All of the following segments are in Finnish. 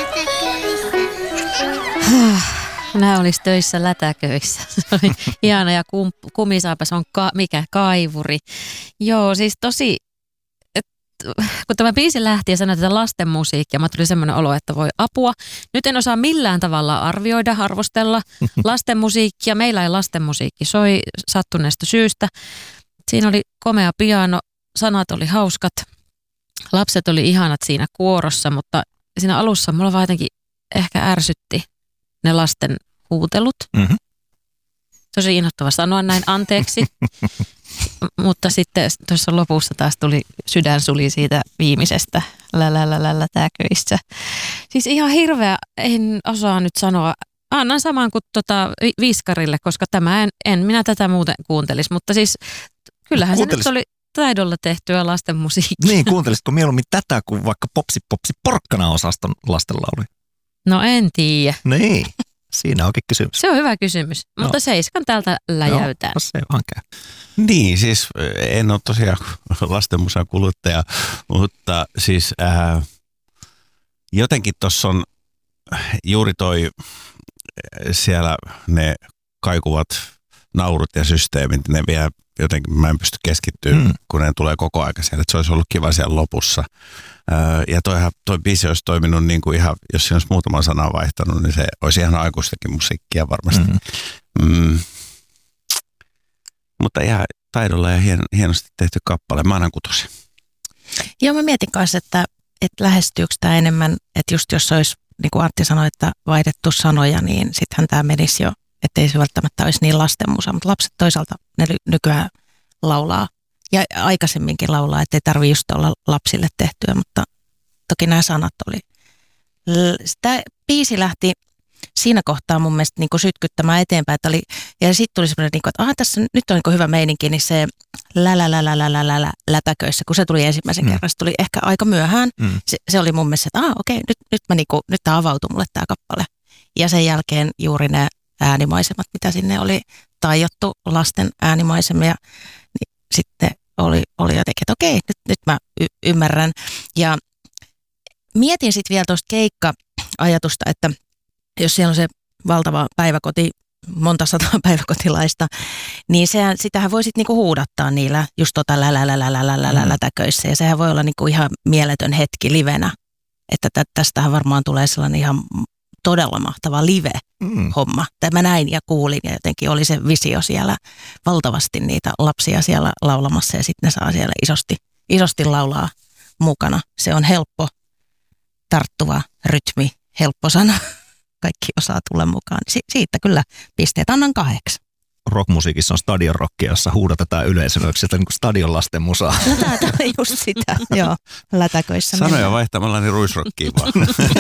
Nämä olisi töissä lätäköissä. Se oli ihana ja kumisaapas on kaivuri. Joo, siis tosi, kun tämä biisi lähti ja sanoi tätä lasten musiikkia, mä tuli semmoinen olo, että voi apua. Nyt en osaa millään tavalla arvioida, arvostella lasten musiikkia. Meillä ei lasten musiikki soi sattuneesta syystä. Siinä oli komea piano, sanat oli hauskat, lapset oli ihanat siinä kuorossa, mutta siinä alussa mulla vaan jotenkin ehkä ärsytti ne lasten huutelut. Mm-hmm. Tosi inhottava sanoa näin, anteeksi. Mutta sitten tuossa lopussa taas sydän suli siitä viimeisestä lätäköissä. Siis ihan hirveä, en osaa nyt sanoa. Annan saman kuin Viskarille, koska minä tätä muuten kuuntelisi. Mutta siis kyllähän se nyt oli taidolla tehtyä lasten musiikkia. Niin, kuuntelisitko mieluummin tätä kuin vaikka Popsi Porkkana-osaston lastenlauluja? No en tiedä. Niin, siinä onkin kysymys. Se on hyvä kysymys, mutta 7 täältä läjäytään. Joo, se vaan käy. Niin, siis en ole tosiaan lastenmusan kuluttaja, mutta siis jotenkin tuossa on juuri toi siellä ne kaikuvat naurut ja systeemit, ne vielä jotenkin mä en pysty keskittymään, kun ne tulee koko aika siellä. Että se olisi ollut kiva siellä lopussa. Ja toi biisi olisi toiminut niin kuin ihan, jos siinä olisi muutama sana vaihtanut, niin se olisi ihan aikuistakin musiikkia varmasti. Mutta ihan taidolla ja hienosti tehty kappale. Mä annan 6. Joo, mä mietin kanssa, että lähestyykö tämä enemmän, että just jos olisi, niin kuin Antti sanoi, että vaihdettu sanoja, niin sittenhän tämä menisi jo, ettei se välttämättä olisi niin lastenmusa. Mutta lapset toisaalta ne nykyään laulaa ja aikaisemminkin laulaa, ettei tarvitse just olla lapsille tehtyä, mutta toki nämä sanat oli. Tämä biisi lähti siinä kohtaa mun mielestä niin kuin sytkyttämään eteenpäin, että oli, ja sitten tuli semmoinen, niin että tässä nyt on niin hyvä meininki, niin se lätäköissä, kun se tuli ensimmäisen kerran, se tuli ehkä aika myöhään. Se oli mun mielestä, että okei, nyt tämä avautui mulle tämä kappale. Ja sen jälkeen juuri ne äänimaisemat, mitä sinne oli tajottu, lasten äänimaisemia, niin sitten oli jotenkin, että okei, nyt mä ymmärrän. Ja mietin sitten vielä tuosta keikka-ajatusta, että jos siellä on se valtava päiväkoti, monta sataa päiväkotilaista, niin sitähän voi sitten niinku huudattaa niillä just lätäköissä. Ja sehän voi olla niinku ihan mieletön hetki livenä. Että tästähän varmaan tulee sellainen ihan todella mahtava live-homma. Mä näin ja kuulin ja jotenkin oli se visio siellä valtavasti niitä lapsia siellä laulamassa ja sitten ne saa siellä isosti laulaa mukana. Se on helppo, tarttuva rytmi, helppo sana. Kaikki osaa tulla mukaan. Siitä kyllä pisteet annan 8. Rockmusiikissa on stadionrockia, jossa huudatetaan yleisölle, sieltä niin kuin stadion lasten musaa. No tämä on just sitä, joo, lätäköissä. Sanoja vaihtamalla niin ruisrockiin vaan.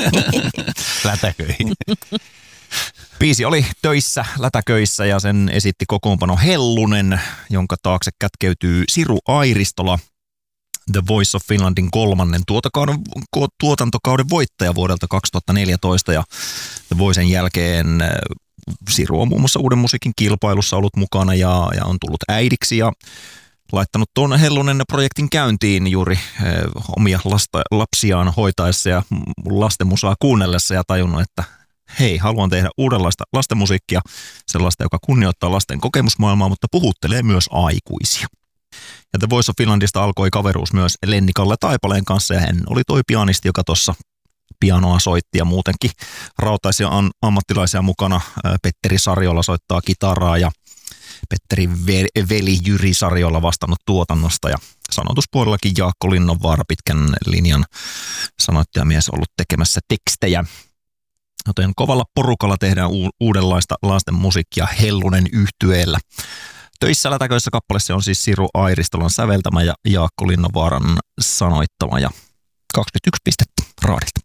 Lätäköihin. Biisi oli töissä, lätäköissä ja sen esitti kokoonpano Hellunen, jonka taakse kätkeytyy Siru Airistola, The Voice of Finlandin 3. tuotantokauden voittaja vuodelta 2014 ja The Voicen jälkeen Siru on muun muassa Uuden musiikin kilpailussa ollut mukana ja on tullut äidiksi ja laittanut tuon Hellunen-projektin käyntiin juuri omia lapsiaan hoitaessa ja lastenmusaa kuunnellessa ja tajunnut, että hei, haluan tehdä uudenlaista lastenmusiikkia, sellaista, joka kunnioittaa lasten kokemusmaailmaa, mutta puhuttelee myös aikuisia. Ja The Voice of Finlandista alkoi kaveruus myös Lenni-Kalle Taipaleen kanssa ja hän oli toi pianisti, joka tuossa pianoa soitti ja muutenkin rautaisia ammattilaisia mukana. Petteri Sarjola soittaa kitaraa ja Petteri veli Jyri Sarjola vastannut tuotannosta ja sanotuspuolellakin Jaakko Linnanvaara pitkän linjan sanoittajamies ollut tekemässä tekstejä. Joten kovalla porukalla tehdään uudenlaista lasten musiikkia Hellunen yhtyeellä. Töissä lätäköissä kappaleessa on siis Siru Airistolan säveltämä ja Jaakko Linnanvaaran sanoittama ja 21 pistettä raadilta.